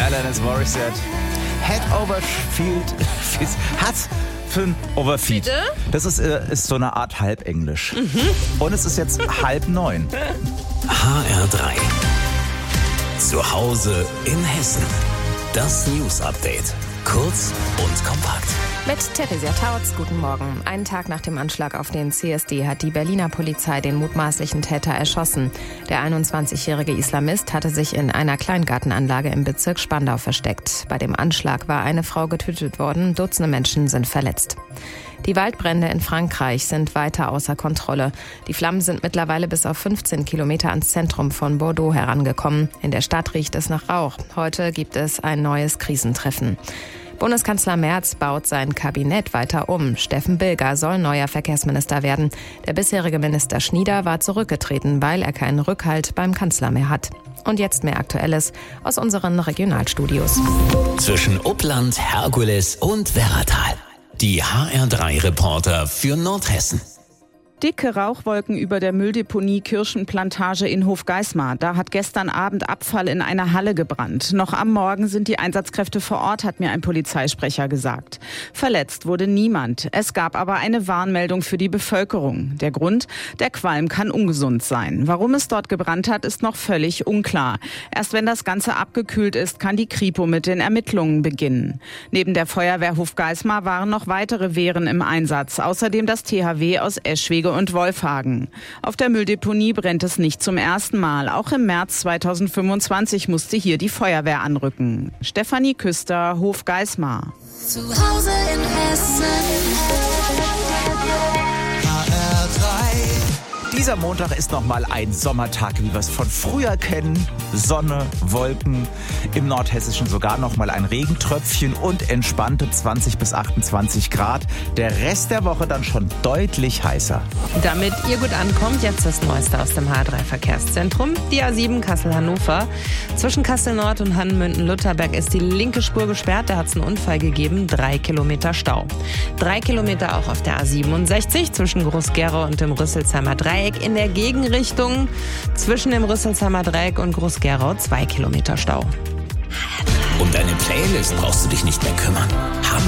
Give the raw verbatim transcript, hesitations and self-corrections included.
Alanis Morissette. Head over Field. Hat für ein Overfeed. Bitte? Das ist, äh, ist so eine Art Halbenglisch. Mhm. Und es ist jetzt halb neun. H R drei. Zu Hause in Hessen. Das News Update. Kurz und kompakt. Mit Theresia Tautz, guten Morgen. Einen Tag nach dem Anschlag auf den C S D hat die Berliner Polizei den mutmaßlichen Täter erschossen. Der einundzwanzigjährige Islamist hatte sich in einer Kleingartenanlage im Bezirk Spandau versteckt. Bei dem Anschlag war eine Frau getötet worden, Dutzende Menschen sind verletzt. Die Waldbrände in Frankreich sind weiter außer Kontrolle. Die Flammen sind mittlerweile bis auf fünfzehn Kilometer ans Zentrum von Bordeaux herangekommen. In der Stadt riecht es nach Rauch. Heute gibt es ein neues Krisentreffen. Bundeskanzler Merz baut sein Kabinett weiter um. Steffen Bilger soll neuer Verkehrsminister werden. Der bisherige Minister Schnieder war zurückgetreten, weil er keinen Rückhalt beim Kanzler mehr hat. Und jetzt mehr Aktuelles aus unseren Regionalstudios. Zwischen Uppland, Herkules und Werratal. Die H R drei Reporter für Nordhessen. Dicke Rauchwolken über der Mülldeponie Kirschenplantage in Hofgeismar. Da hat gestern Abend Abfall in einer Halle gebrannt. Noch am Morgen sind die Einsatzkräfte vor Ort, hat mir ein Polizeisprecher gesagt. Verletzt wurde niemand. Es gab aber eine Warnmeldung für die Bevölkerung. Der Grund? Der Qualm kann ungesund sein. Warum es dort gebrannt hat, ist noch völlig unklar. Erst wenn das Ganze abgekühlt ist, kann die Kripo mit den Ermittlungen beginnen. Neben der Feuerwehr Hofgeismar waren noch weitere Wehren im Einsatz. Außerdem das T H W aus Eschwege und Wolfhagen. Auf der Mülldeponie brennt es nicht zum ersten Mal. Auch im März zweitausendfünfundzwanzig musste hier die Feuerwehr anrücken. Stefanie Küster, Hofgeismar. Zu Hause in Hessen. H R drei. Dieser Montag ist nochmal ein Sommertag, wie wir es von früher kennen. Sonne, Wolken, im Nordhessischen sogar nochmal ein Regentröpfchen und entspannte zwanzig bis achtundzwanzig Grad. Der Rest der Woche dann schon deutlich heißer. Damit ihr gut ankommt, jetzt das Neueste aus dem H drei Verkehrszentrum. Die A sieben Kassel-Hannover. Zwischen Kassel-Nord und Hannemünden-Lutherberg ist die linke Spur gesperrt. Da hat es einen Unfall gegeben. Drei Kilometer Stau. Drei Kilometer auch auf der A siebenundsechzig zwischen Groß-Gerau und dem Rüsselsheimer Dreieck. In der Gegenrichtung zwischen dem Rüsselsheimer Dreieck und Groß-Gerau zwei Kilometer Stau. Um deine Playlist brauchst du dich nicht mehr kümmern. Haben